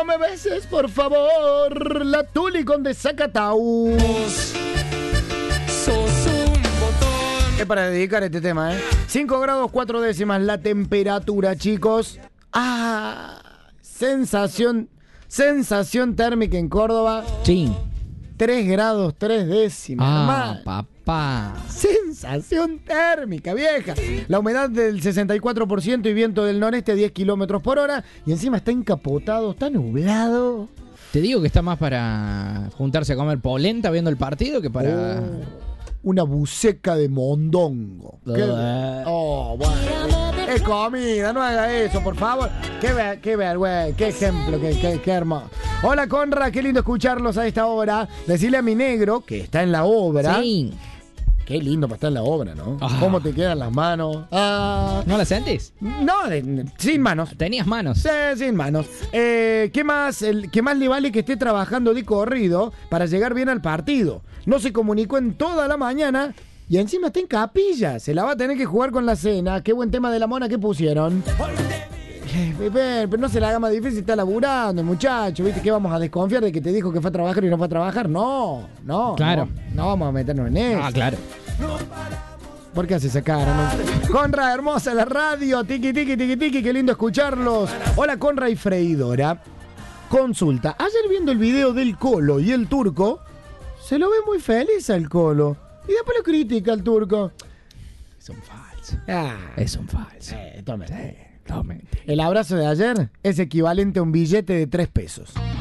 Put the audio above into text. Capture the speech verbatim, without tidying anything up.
me beses, por favor. La Tuli con Desacatau. Sos un botón. Es para dedicar este tema, ¿eh? cinco grados cuatro décimas la temperatura, chicos. Ah, sensación, sensación térmica en Córdoba. Sí. tres grados tres décimas. Ah, hermano. papá. Sensación térmica, vieja. La humedad del sesenta y cuatro por ciento y viento del noreste a diez kilómetros por hora. Y encima está encapotado, está nublado. Te digo que está más para juntarse a comer polenta viendo el partido que para... Oh, una buceca de mondongo. ¿Qué? Oh, bueno. Es comida, no haga eso, por favor. Qué ver, qué ver, güey. Qué ejemplo, qué, qué, qué hermoso. Hola, Conra, qué lindo escucharlos a esta hora. Decirle a mi negro, que está en la obra. Sí. Qué lindo para estar en la obra, ¿no? Ah. ¿Cómo te quedan las manos? Ah. ¿No la sentís? No, de- sin manos. Tenías manos. Sí, sin manos. Eh, ¿qué más? El, ¿Qué más le vale que esté trabajando de corrido para llegar bien al partido? No se comunicó en toda la mañana y encima está en capilla. Se la va a tener que jugar con la cena. Qué buen tema de la mona que pusieron. Eh, Pero no se la haga más difícil, está laburando el muchacho. ¿Viste qué vamos a desconfiar de que te dijo que fue a trabajar y no fue a trabajar? No, no. Claro. No, no vamos a meternos en eso. Ah, claro. ¿Por qué hace esa cara? No? Conra, hermosa la radio. Tiki, tiki, tiki, tiki. Qué lindo escucharlos. Hola, Conra y Freidora. Consulta. Ayer viendo el video del Colo y el Turco, se lo ve muy feliz al Colo. Y después lo critica al Turco. Es un falso. Ah, Es un falso. eh, tome. Sí, no mentira. El abrazo de ayer es equivalente a un billete de tres pesos.